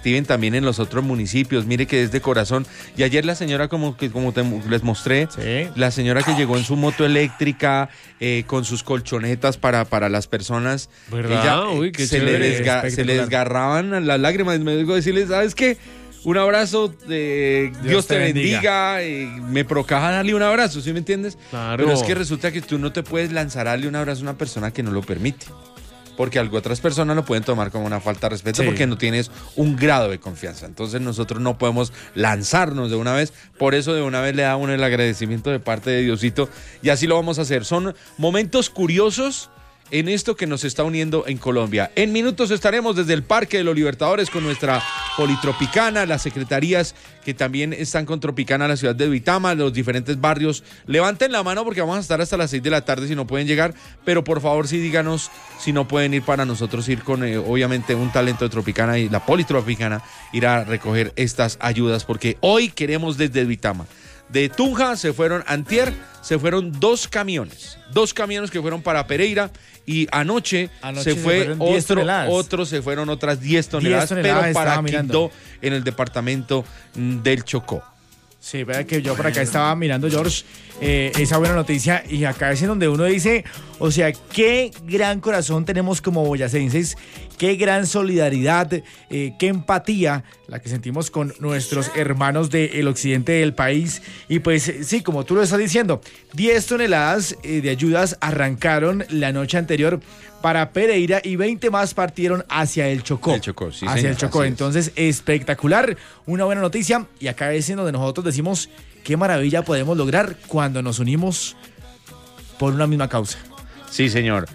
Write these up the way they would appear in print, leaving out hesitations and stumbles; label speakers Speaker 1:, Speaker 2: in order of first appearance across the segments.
Speaker 1: activen también en los otros municipios. Mire que es de corazón. Y ayer la señora, como les mostré,
Speaker 2: Sí.
Speaker 1: la señora que llegó en su moto eléctrica con sus colchonetas para las personas,
Speaker 3: ¿Verdad?
Speaker 1: ella
Speaker 3: Uy, qué
Speaker 1: se le desgarraban las lágrimas. Me dijo decirle, ¿sabes qué? Un abrazo, Dios te bendiga, me provoca darle un abrazo, ¿sí me entiendes?
Speaker 3: Claro.
Speaker 1: Pero es que resulta que tú no te puedes lanzar a darle un abrazo a una persona que no lo permite. Porque otras personas lo pueden tomar como una falta de respeto porque no tienes un grado de confianza. Entonces nosotros no podemos lanzarnos de una vez. Por eso de una vez le da uno el agradecimiento de parte de Diosito. Y así lo vamos a hacer. Son momentos curiosos en esto que nos está uniendo en Colombia. En minutos estaremos desde el Parque de los Libertadores con nuestra Politropicana, las secretarías que también están con Tropicana, la ciudad de Duitama, los diferentes barrios. Levanten la mano porque vamos a estar hasta las 6 de la tarde si no pueden llegar, pero por favor sí díganos si no pueden ir para nosotros ir con obviamente un talento de Tropicana y la Politropicana ir a recoger estas ayudas porque hoy queremos desde Duitama. De Tunja se fueron dos camiones que fueron para Pereira y anoche se fue se fueron otras 10 toneladas, pero para Quindó en el departamento del Chocó.
Speaker 2: Sí, vea que yo por acá estaba mirando, George, esa buena noticia y acá es en donde uno dice, o sea, qué gran corazón tenemos como boyacenses, qué gran solidaridad, qué empatía la que sentimos con nuestros hermanos del occidente del país. Y pues sí, como tú lo estás diciendo, 10 toneladas de ayudas arrancaron la noche anterior para Pereira y 20 más partieron hacia el Chocó.
Speaker 1: El Chocó, sí,
Speaker 2: hacia
Speaker 1: señor,
Speaker 2: el Chocó. Entonces, espectacular, una buena noticia. Y acá es en donde nosotros decimos qué maravilla podemos lograr cuando nos unimos por una misma causa.
Speaker 1: Sí, señor.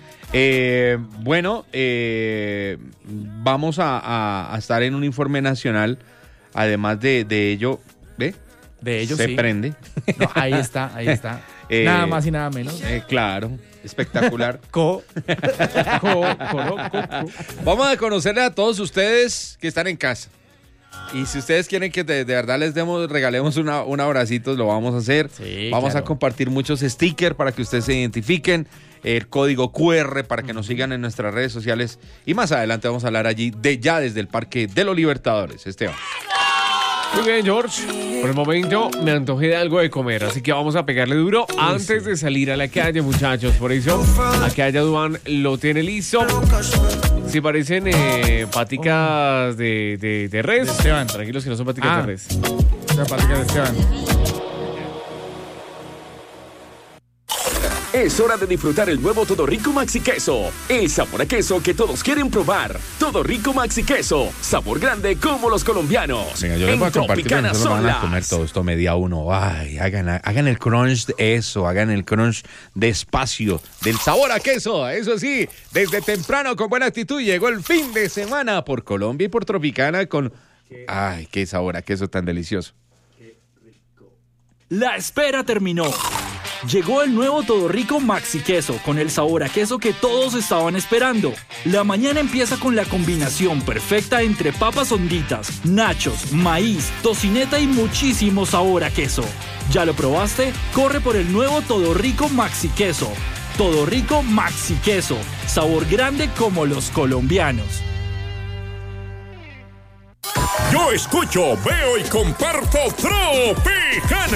Speaker 1: Vamos a estar en un informe nacional. Además de ello, ¿ve?
Speaker 2: De ello,
Speaker 1: se
Speaker 2: sí.
Speaker 1: prende.
Speaker 2: No, ahí está. Nada más y nada menos.
Speaker 1: Claro, espectacular.
Speaker 2: Co.
Speaker 1: Vamos a conocerle a todos ustedes que están en casa. Y si ustedes quieren que de verdad regalemos un abracito, lo vamos a hacer.
Speaker 2: Sí,
Speaker 1: vamos
Speaker 2: claro.
Speaker 1: a compartir muchos stickers para que ustedes se identifiquen. El código QR para que nos sigan en nuestras redes sociales. Y más adelante vamos a hablar allí desde el Parque de los Libertadores. Esteban.
Speaker 3: Muy bien, George. Por el momento me antojé de algo de comer, así que vamos a pegarle duro antes de salir a la calle, muchachos. Por eso, aquí allá Duan lo tiene listo. Si parecen paticas de res.
Speaker 2: De Esteban.
Speaker 3: Tranquilos que no son paticas de res.
Speaker 2: La patica de Esteban.
Speaker 4: Es hora de disfrutar el nuevo Todo Rico Maxi Queso. El sabor a queso que todos quieren probar. Todo Rico Maxi Queso. Sabor grande como los colombianos.
Speaker 1: Venga, yo les voy a compartir, pero nosotros van a comer todo esto media uno. Ay, hagan el crunch de eso, hagan el crunch despacio, del sabor a queso. Eso sí, desde temprano con buena actitud llegó el fin de semana por Colombia y por Tropicana con... Ay, qué sabor a queso tan delicioso.
Speaker 5: La espera terminó. Llegó el nuevo Todo Rico Maxi Queso con el sabor a queso que todos estaban esperando. La mañana empieza con la combinación perfecta entre papas honditas, nachos, maíz, tocineta y muchísimo sabor a queso. ¿Ya lo probaste? Corre por el nuevo Todo Rico Maxi Queso. Todo Rico Maxi Queso. Sabor grande como los colombianos.
Speaker 6: Yo escucho, veo y comparto Tropicana.